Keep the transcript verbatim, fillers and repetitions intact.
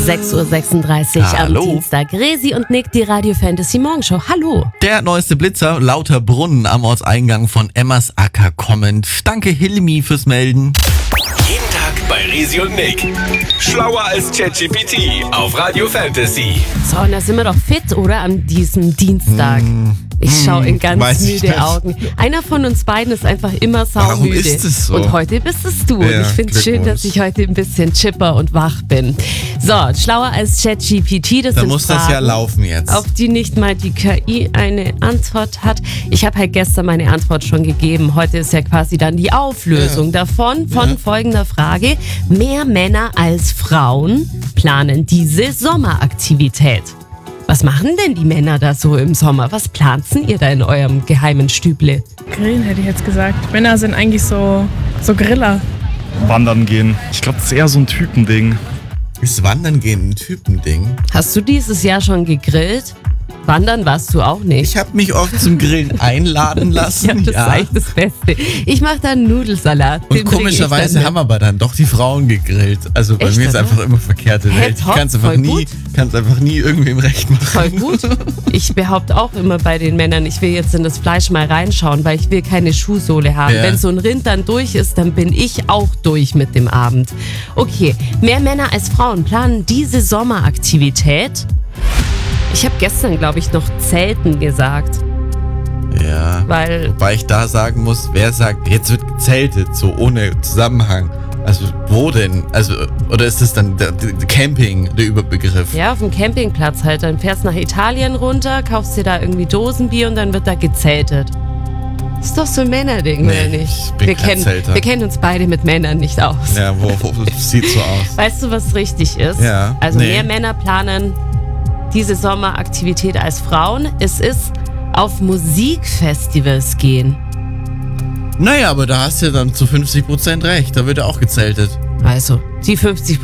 sechs Uhr sechsunddreißig Hallo. am Dienstag. Resi und Nick, die Radio Fantasy Morgenshow. Hallo. Der neueste Blitzer, lauter Brunnen am Ortseingang von Emmersacker kommend. Danke Hilmi fürs Melden. Jeden Tag bei Resi und Nick. Schlauer als ChatGPT auf Radio Fantasy. So, und da sind wir doch fit, oder? An diesem Dienstag. Mm. Ich schaue in ganz weiß ich müde nicht. Augen. Einer von uns beiden ist einfach immer saumüde. Warum ist es so? Und heute bist es du. Ja, und ich finde es schön, Glückwunsch. dass ich heute ein bisschen chipper und wach bin. So, schlauer als ChatGPT. Das Da sind muss Fragen, das ja laufen jetzt. auf die nicht mal die K I eine Antwort hat. Ich habe halt gestern meine Antwort schon gegeben. Heute ist ja quasi dann die Auflösung Ja. davon, von Ja. folgender Frage. Mehr Männer als Frauen planen diese Sommeraktivität. Was machen denn die Männer da so im Sommer? Was planten ihr da in eurem geheimen Stüble? Grillen hätte ich jetzt gesagt. Männer sind eigentlich so, so Griller. Wandern gehen. Ich glaube, das ist eher so ein Typending. Ist Wandern gehen ein Typending? Hast du dieses Jahr schon gegrillt? Wandern warst du auch nicht. Ich habe mich oft zum Grillen einladen lassen. Ja, das ist eigentlich das Beste. Ich mache da einen Nudelsalat. Und Den bring ich komischerweise dann haben aber dann doch die Frauen gegrillt. Also bei Echt, mir ist oder? einfach immer verkehrte Hä, Welt. Ich top, kann es einfach voll nie, gut. kann's einfach nie irgendwem recht machen. Voll gut. Ich behaupte auch immer bei den Männern, ich will jetzt in das Fleisch mal reinschauen, weil ich will keine Schuhsohle haben. Ja. Wenn so ein Rind dann durch ist, dann bin ich auch durch mit dem Abend. Okay, mehr Männer als Frauen planen diese Sommeraktivität. Ich habe gestern, glaube ich, noch Zelten gesagt, Ja. weil Wobei ich da sagen muss, wer sagt, jetzt wird gezeltet, so ohne Zusammenhang. Also wo denn? Also oder ist das dann der, der Camping, der Überbegriff? ja, auf dem Campingplatz halt, dann fährst nach Italien runter, kaufst dir da irgendwie Dosenbier und dann wird da gezeltet. Ist doch so ein Männerding, Nee, oder nicht? ich bin wir, kein kennen, Zelter. wir kennen uns beide mit Männern nicht aus. Ja, wo, wo sieht so aus? Weißt du, was richtig ist? Ja, Also nee. mehr Männer planen diese Sommeraktivität als Frauen. Es ist auf Musikfestivals gehen. Naja, aber da hast du ja dann zu fünfzig Prozent recht. Da wird ja auch gezeltet. Also, die fünfzig